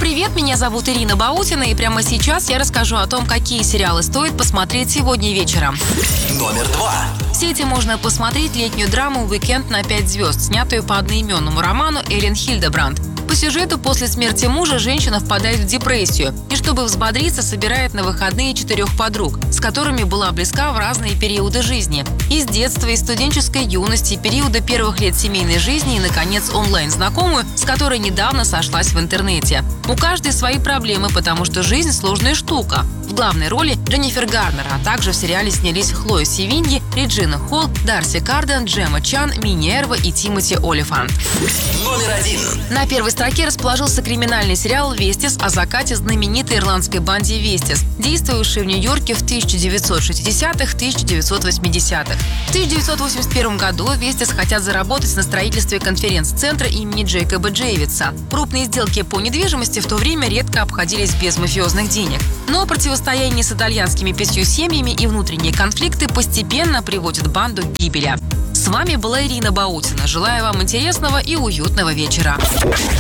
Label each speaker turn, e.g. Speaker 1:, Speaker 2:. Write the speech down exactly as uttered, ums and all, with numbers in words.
Speaker 1: привет! Меня зовут Ирина Баутина, и прямо сейчас я расскажу о том, какие сериалы стоит посмотреть сегодня вечером.
Speaker 2: Номер два.
Speaker 1: В сети можно посмотреть летнюю драму «Уикенд на пять звезд», снятую по одноименному роману Эллен Хильдебранд. По сюжету, после смерти мужа женщина впадает в депрессию и, чтобы взбодриться, собирает на выходные четырех подруг, с которыми была близка в разные периоды жизни. Из детства, из студенческой юности, периода первых лет семейной жизни и, наконец, онлайн-знакомую, с которой недавно сошлась в интернете. У каждой свои проблемы, потому что жизнь – сложная штука. В главной роли Дженнифер Гарнер, а также в сериале снялись Хлоя Севиньи, Реджина Холл, Дарси Карден, Джемма Чан, Мини Эрва и Тимоти Олифант.
Speaker 2: Номер один.
Speaker 1: На первой строке расположился криминальный сериал «Вестис» о закате знаменитой ирландской банде «Вестис», действующей в Нью-Йорке в тысяча девятьсот шестидесятых - тысяча девятьсот восьмидесятых. В тысяча девятьсот восемьдесят первом году «Вестис» хотят заработать на строительстве конференц-центра имени Джейкоба Джейвиса. Крупные сделки по недвижимости в то время редко обходились без мафиозных денег. Но противостояние с итальянскими пятью семьями и внутренние конфликты постепенно приводят банду к гибели. С вами была Ирина Баутина. Желаю вам интересного и уютного вечера.